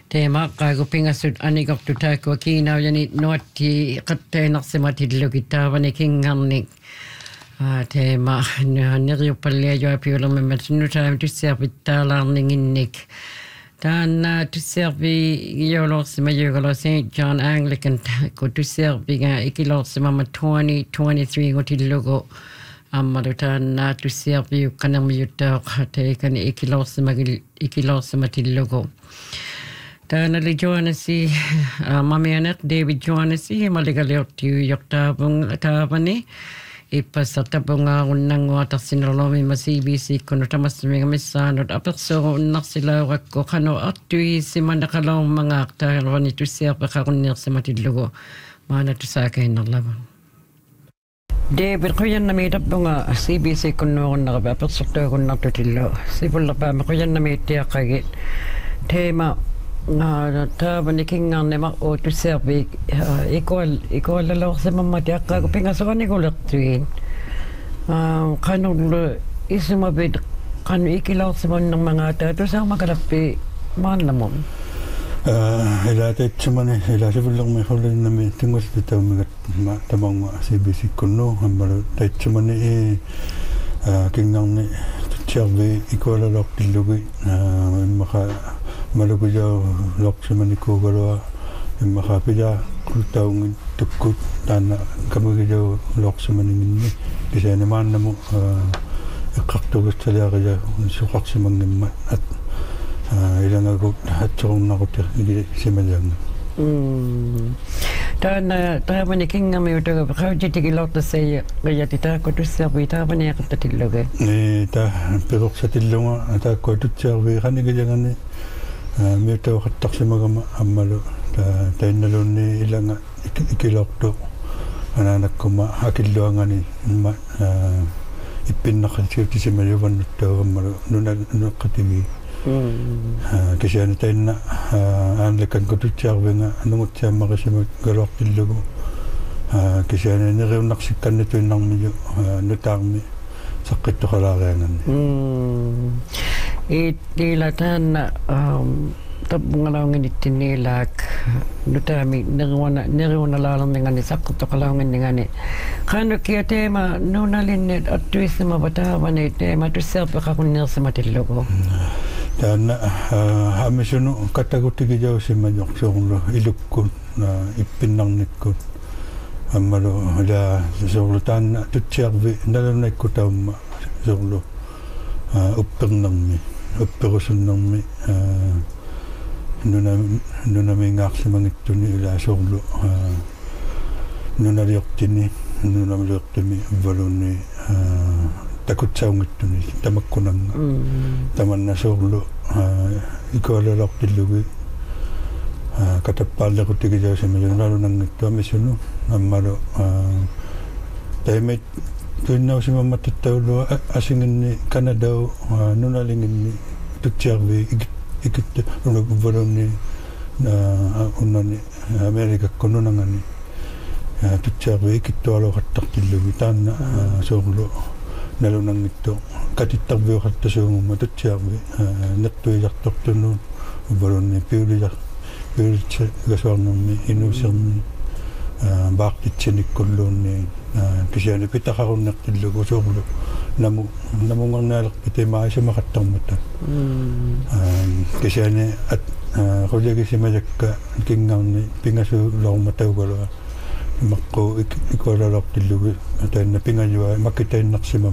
Teema qaagupingassut anikortutaakua kiinaujani nuatti qattainersimatillukitaavani kingarnik teema neriuppalliajuapiulermimmat nutaami tussiarpittaalaarninginnik taanna tussiarpi iolorsima Juugalo St. John Anglican ku tussiarpiga ikilorsimama 2023 ngutillugu ammalu taanna tussiarpi yuqqanermiyuttaaq teikani ikilorsimatillugu Tana li Johanesi mamianek David Johanesi maligaliortiu yortaabung taavani ippassartabunga unnangua tarsinerlomi ma CBC kunu tamassumiga missaanut aperso unnarsilaurakko qanu artui simanaqaloormangaaqtaarvani tussiarpeqarunniarsimatillugu maana tusaakainnarlava David quyannami tapunga CBC kunnuurunnarapa apersortuugunnartutillu sipullerpaama quyannami tiaqqagi teema taavani kingarnima utusservi ikuallalorsimamma tiaqqaagu pingasoranikulertuin qanullu isumapit qanu ikilorsimannermangaata tusaarmakalappi maannamum ilaataitsimani ilaasivullermi hullinnami tingussitaumigat tamangu CBC kunnu ammalu taitsimani kingarni tutsiarvi ikualalortillugi immaqa malukujau loksumanikuugalua immakhaapija kultaungin tukkut taanna kamagijau loksumaninginni kisaanimaannamu iqqartugussaliaqija suqarsimangimmat at ilangagut hatsorunnaqutir ili simalianga taavani kingami utaga qaujitigiloortassai qiyati taakku tussiarvi taavani aqattatilluga ta piroqsatillunga taakku tutsiarvi qanigijangani miutauqattarsimagama ammalu tainnalunni ilanga ikilortu ananakkuma akilluangani imma ippinnaqatiutisimaliuvannuttaugammalu nunaqqatigi kisiani tainna aanlakan kututsiarvinga nungutsiammaqisimak galuartillugu kisiani neriunnarsikkanituinnarmiyu nutaarmi saqqittuqalaarianganni Ila taanna tapungalaunginittinniilaak nutaami neriunalaalermingani saqqittuqalaunginningani qaanukkia teema nuunalinnet attuissimava taavani teema tussiarpeqarunniarsimatillugu taanna amisunu kattaguttigijausimmajoqsuurlu ilukkut ippinnarnikkut ammalu ila suurlu taanna tutsiarvi nalunaikkutaumma suurlu upperusunnermi nunamiingaarsimangittuni ilaasorlu nunaliortini nunamaliortimi valunni takutsaungittuni tamakkunanga tamannasorlu ikualalortillugi katappaalleruttigijausimajunalunangittu amisunu ammalu taimait tuinnausimammattuttaulua asinginni Kanadau nunalinginni tutsiarvi ikitte unakuvalunni unnani Amerikakku nunangani tutsiarvi ikittualoqattartillugi taanna soorlu nalunangittu katittarviuqattasuungumma tutsiarvi nertuijartortunuun uvalunni piulitsagasuarnermi inuusermi baaqtitsinikkulluunni kisiani pitaqarunnertillugu suurlu namungarnaaleqpitimaaisimaqattarmata kisiani at quligisimajakka kingarni pingasuulormataugalua imaqqu ikualalortillugu atainna pingajua makkitainnarsimam